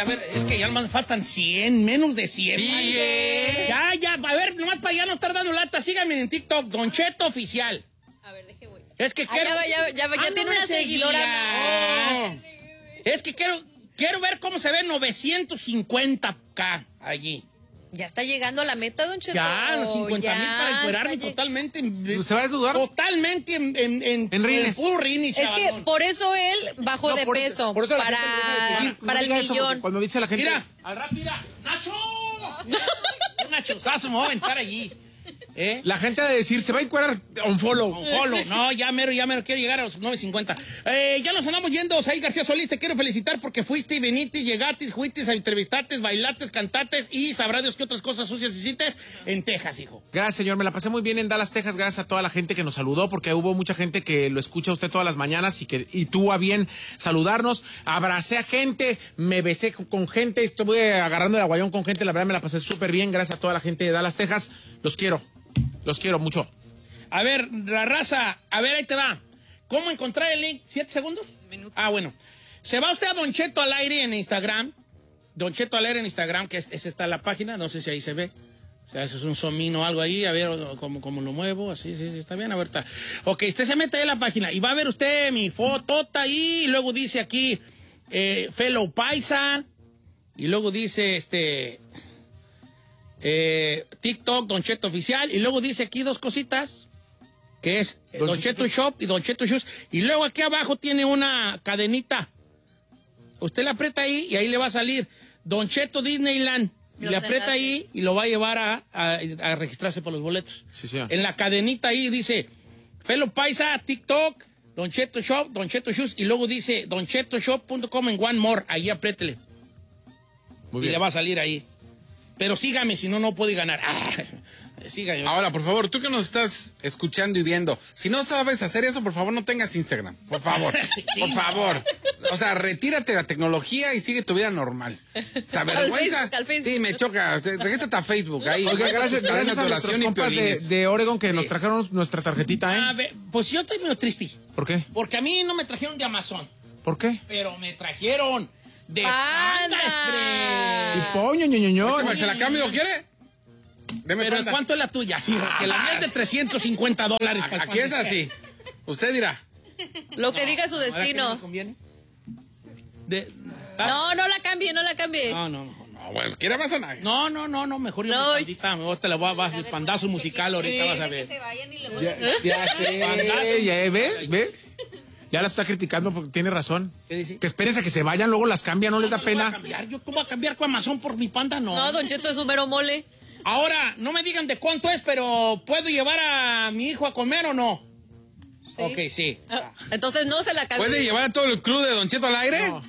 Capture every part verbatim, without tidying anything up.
a ver, es que ya nomás faltan cien, menos de cien. Sí, eh. Ya, ya, a ver, nomás para ya no estar dando lata, síganme en TikTok, Don Cheto Oficial. A ver, deje voy. Es que Ah, quiero... ya, ya, ya, ya Ah, tiene no me una seguidora seguías. más. Es que quiero, quiero ver cómo se ve novecientos cincuenta K allí. Ya está llegando a la meta, Don Cheto. Ya, los cincuenta mil para encuerarme está totalmente. En, ¿Se va a desnudar? Totalmente en, en, en, En rines. puro rines, Es que chavalón. por eso él bajó No, de por eso- peso. por eso la para gente le debe decir, no para el diga eso, millón. porque cuando dice la gente... Mira, al rap, mira. ¡Nacho! Un nachozazo me voy a aventar allí. ¿Eh? La gente ha de decir, se va a encuadrar on follow. Un follow. No, ya mero, ya mero, quiero llegar a los nueve cincuenta. Eh, ya nos andamos yendo, Said García Solís, te quiero felicitar porque fuiste y veniste, llegaste, fuiste, entrevistaste, bailaste, cantaste y sabrá Dios qué otras cosas sucias hiciste en Texas, hijo. Gracias, señor. Me la pasé muy bien en Dallas, Texas. Gracias a toda la gente que nos saludó, porque hubo mucha gente que lo escucha a usted todas las mañanas y que y tuvo a bien saludarnos. Abracé a gente, me besé con gente, estuve agarrando el aguayón con gente. La verdad me la pasé súper bien. Gracias a toda la gente de Dallas, Texas. Los quiero. Los quiero mucho. A ver, la raza, a ver, ahí te va. ¿Cómo encontrar el link? ¿Siete segundos? Minuto. Ah, bueno. Se va usted a Don Cheto al aire en Instagram. Don Cheto al aire en Instagram, que es, esa está la página, no sé si ahí se ve. O sea, eso es un somino o algo ahí, a ver cómo, cómo lo muevo, así, sí, sí, está bien, a ver, está. Ok, usted se mete ahí en la página y va a ver usted mi fotota ahí, y luego dice aquí, eh, Fellow Paisa, y luego dice, este, eh, TikTok, Don Cheto Oficial, y luego dice aquí dos cositas, que es eh, Don, Don Cheto Shop y Don Cheto Shoes, y luego aquí abajo tiene una cadenita. Usted le aprieta ahí y ahí le va a salir Don Cheto Disneyland. Y le aprieta ahí y lo va a llevar a, a, a registrarse por los boletos. Sí, señor. En la cadenita ahí dice Fellow Paisa, TikTok, Don Cheto Shop, Don Cheto Shoes, y luego dice don cheto shop punto com en One More. Ahí apriétele. Muy y bien. le va a salir ahí. Pero sígame, si no, no puede ganar. Ah, sígame. Ahora, por favor, tú que nos estás escuchando y viendo, si no sabes hacer eso, por favor, no tengas Instagram. Por favor. Por favor. O sea, retírate de la tecnología y sigue tu vida normal. O sea, vergüenza. Facebook, al Facebook. Sí, me choca. O sea, regresate a Facebook. Ahí. Oiga, gracias, gracias a Adoración nuestros y compas de, piolines. de Oregon que nos trajeron nuestra tarjetita, ¿eh? A ver, pues yo estoy medio triste. ¿Por qué? Porque a mí no me trajeron de Amazon, ¿Por qué? pero me trajeron de Panda. Panda Express. Y poño, ño, ño, ño. Échame, ¿se la cambio? ¿Quiere? Deme Pero Panda. ¿cuánto es la tuya? Sí, porque la mía es de trescientos cincuenta dólares. para el Aquí es Panda así. Usted dirá. Lo que diga su ¿Ahora qué me destino. conviene? De, ah, No, no la cambie, no la cambie. no, no, mejor no. No, bueno, ¿quiere Amazon? No, no, no, no, mejor yo No. mi pandita, mejor te la voy a bajar el pandazo musical ahorita, vas a ver. Ya, ya sé, ya, ¿ve? ¿Ve? Ya la está criticando porque tiene razón. ¿Qué dice? Que espérense a que se vayan, luego las cambian, no les da ¿Cómo le voy a pena. cambiar? ¿Yo cómo voy a cambiar con Amazon por mi panda? No. No, Don Cheto es un mero mole. Ahora, no me digan de cuánto es, pero ¿puedo llevar a mi hijo a comer o no? Ok, sí. Entonces no se la cambie. ¿Puede llevar a todo el club de Don Cheto al aire? No.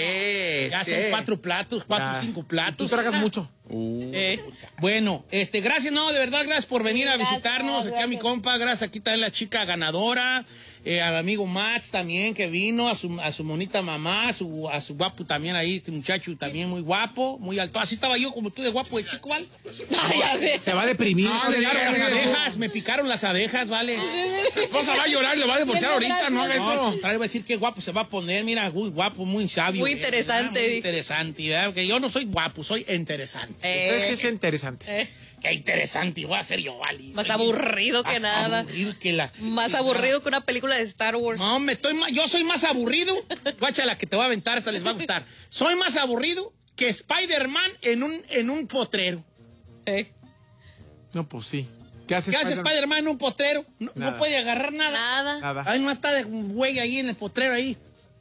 Eh, Ya sí. son cuatro platos, cuatro, Ya. cinco Tú platos. tragas mucho. Eh, bueno, este, gracias, no, de verdad, gracias por venir a gracias, visitarnos. Aquí a mi gracias. compa, gracias, aquí está la chica ganadora, eh, al amigo Max también que vino, a su, a su monita mamá, a su, a su guapo también ahí, este muchacho también muy guapo, muy alto. Así estaba yo como tú de guapo de chico, ¿vale? Ay, a ver. Se va a deprimir. No, Me le picaron las digas eso. abejas, me picaron las abejas, ¿vale? Su esposa va a llorar, le va a divorciar ahorita, no haga No, eso. trae, va a decir qué guapo se va a poner, mira, muy guapo, muy sabio. Muy eh, interesante, Muy dijo. interesante, ¿verdad? Porque yo no soy guapo, soy interesante. Eh, Usted sí es interesante. eh, Qué interesante voy a ser yo, ¿vale? Más Soy aburrido que más nada. aburrido que la... Más que aburrido la- que una película de Star Wars. No, me estoy más, yo soy más aburrido. Guacha, la que te voy a aventar, esta les va a gustar. Soy más aburrido que Spider-Man en un, en un potrero. Eh, No, pues sí. ¿Qué hace ¿Qué hace Spider-Man? Spider-Man en un potrero? No, no Nada. puede agarrar nada. nada. Nada. Hay una está de güey ahí en el potrero ahí.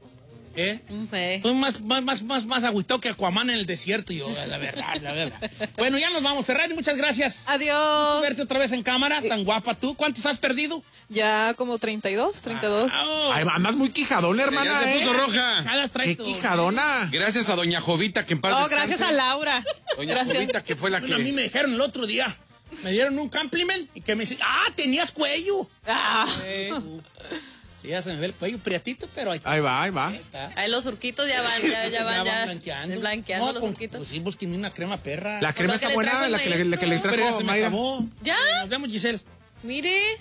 ¿Eh? Mm, eh. Soy más, más, más, más, más agüitado que Aquaman en el desierto, yo, la verdad, la verdad. Bueno, ya nos vamos. Ferrari, muchas gracias. Adiós. Verte otra vez en cámara, tan guapa tú. ¿Cuántos has perdido? Ya como treinta y dos, treinta y dos. Oh, Ay, andas muy quijadona, hermana, Ya se ¿eh? puso roja. cada ¡Qué traes tú. quijadona! Gracias a Doña Jovita, que en paz Oh, descanse. gracias a Laura. Doña Gracias. Jovita, que fue la Bueno, a mí que... me dijeron el otro día, me dieron un compliment y que me dicen, ah, tenías cuello. Ah. Eh, sí, ya se me ve el cuello prietito, pero ahí está. Ahí va, ahí va. Ahí está. Ahí los surquitos ya van, ya, ya van, ya. blanqueando. Blanqueando No, los con- surquitos. Pues sí, busquen una crema perra. La crema Lo que está le trajo buena, el la que, le- la que le maestro. Pero ya trajo se me Mayra. acabó. ¿Ya? Nos vemos, Giselle. Mire.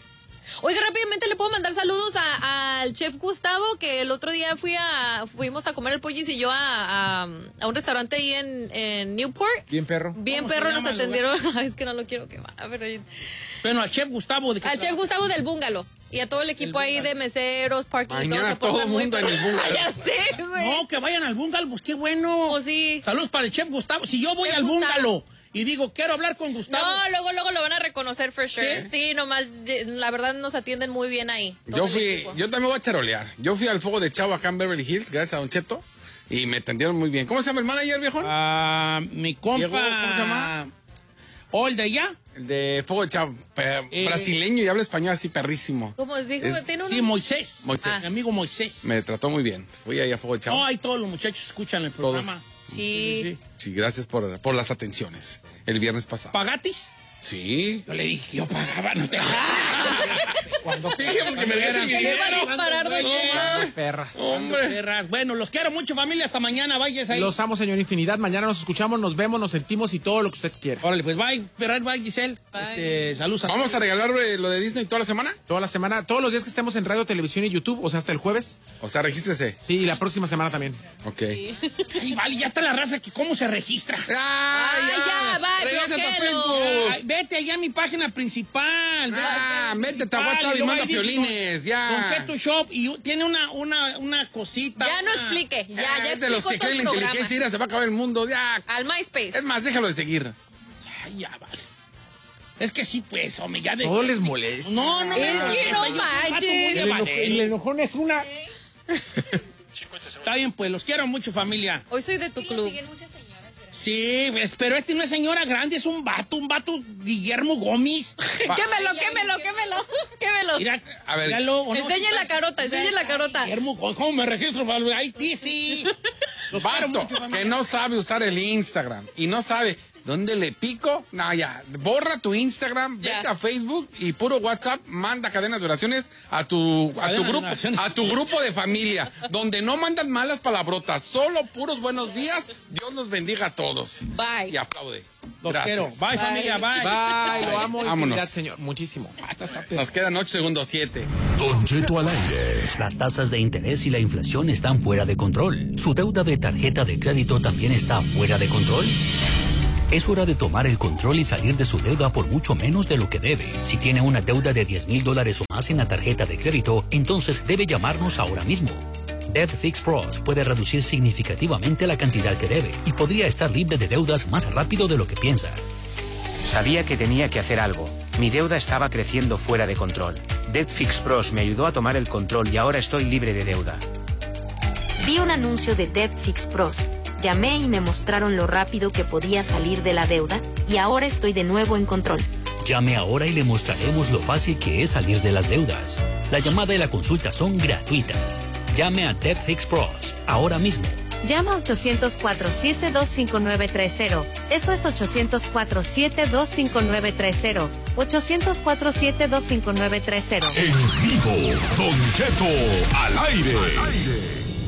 Oiga, rápidamente le puedo mandar saludos a- al chef Gustavo, que el otro día fui a, fuimos a comer el pollis y yo a, a, a un restaurante ahí en, en Newport. Bien perro. Bien ¿Cómo se perro, nos llama el atendieron. Ay, es que no lo quiero quemar, pero... Bueno, al chef Gustavo. ¿de qué Al chef trabaja? Gustavo del Bungalow. Y a todo el equipo ahí de meseros, parking y todo. Mañana se portan todo muy mundo en perro. el Bungalow. Ya sé, güey. No, que vayan al bungalow, pues qué bueno. Pues sí. Saludos para el chef Gustavo. Si yo voy Chef al Gustavo. bungalow y digo, quiero hablar con Gustavo. No, luego, luego lo van a reconocer for sure. ¿Sí? Sí, nomás, de- la verdad nos atienden muy bien ahí. todo Yo el fui, equipo. yo también voy a charolear. Yo fui al Fuego de Chavo acá en Beverly Hills, gracias a Don Cheto, y me atendieron muy bien. ¿Cómo se llama el manager, viejo? Ah, mi compa. Diego, ¿cómo se llama? ¿O el de allá? El de Fuego de Chavo, pe- Eh. brasileño y habla español así perrísimo. Como dijo, Es- tiene un... Sí, Moisés. Moisés. Mi amigo Moisés. Me trató muy bien. Fui ahí a Fuego de Chavo. No, ahí todos los muchachos escuchan el Todos. programa. Sí. Sí, gracias por, por las atenciones. El viernes pasado. ¿Pagatis? Sí. Yo le dije que yo pagaba, no te. Cuando dijimos que me dieran dieran Le iba a disparar, Don Cheto. Perras. Hombre. Perras. Bueno, los quiero mucho, familia. Hasta mañana. Vayas ahí. Los amo, señor Infinidad. Mañana nos escuchamos, nos vemos, nos sentimos y todo lo que usted quiera. Órale, pues bye. Ferrar, bye, Giselle. Bye. Este, saludos a ¿Vamos todos. a regalar eh, lo de Disney toda la semana? Toda la semana, todos los días que estemos en radio, televisión y YouTube, o sea, hasta el jueves. O sea, regístrese. Sí, y la próxima semana también. Ok. Ay, vale, ya está la raza que cómo se registra. ¡Ay, Ay, ya, va, Regresa a bloquéalo. Facebook. Ay, vete allá a mi página principal. Ah, métete a WhatsApp y luego manda ahí dice piolines, Don- ya. Don Cheto Shop y tiene una, una, una cosita. Ya no una- explique. Ya, Ah, ya es de los explicó que todo creen el la programa. inteligencia, mira, se va a acabar el mundo, ya. Al MySpace. Es más, déjalo de seguir. Ay, ya, vale. Es que sí, pues, hombre, ya de. Todo les molesta. No, no, Es me que molesta, no yo soy un vato manches. muy de El valer. enojón es una... Está bien, pues, los quiero mucho, familia. Hoy soy de tu club. Sí, pues, pero este no es señora grande, es un vato, un vato Guillermo Gómez. Quémelo, quémelo, quémelo. Quémelo. Mira, A ver. míralo, ¿o no? Enseñe la carota, enseñe la carota. Guillermo Gómez, ¿cómo me registro para el I T C? Los quiero Vato, mucho, familia. que no sabe usar el Instagram y no sabe dónde le pico. No, ya, borra tu Instagram, Ya. vete a Facebook y puro WhatsApp, manda cadenas de oraciones a tu, a Cadenas tu de grupo, oraciones. a tu grupo de familia, donde no mandan malas palabrotas, solo puros buenos días. Dios los bendiga a todos. Bye. Y aplaude. Los Gracias. quiero. Bye, familia, bye. Bye, lo amo, Vámonos. Infinidad, señor. Muchísimo. Nos quedan ocho segundos, siete. Don Cheto al aire. Las tasas de interés y la inflación están fuera de control. ¿Su deuda de tarjeta de crédito también está fuera de control? Es hora de tomar el control y salir de su deuda por mucho menos de lo que debe. Si tiene una deuda de diez mil dólares o más en la tarjeta de crédito, entonces debe llamarnos ahora mismo. Debt Fix Pros puede reducir significativamente la cantidad que debe y podría estar libre de deudas más rápido de lo que piensa. Sabía que tenía que hacer algo. Mi deuda estaba creciendo fuera de control. Debt Fix Pros me ayudó a tomar el control y ahora estoy libre de deuda. Vi un anuncio de Debt Fix Pros. Llamé y me mostraron lo rápido que podía salir de la deuda y ahora estoy de nuevo en control. Llame ahora y le mostraremos lo fácil que es salir de las deudas. La llamada y la consulta son gratuitas. Llame a Debt Fix Pros ahora mismo. Llama ochocientos cuatro, siete dos cinco nueve tres cero. Eso es ochocientos cuatro, siete dos cinco nueve tres cero. ochocientos cuatro, siete dos cinco nueve tres cero. En vivo, Don Cheto al aire.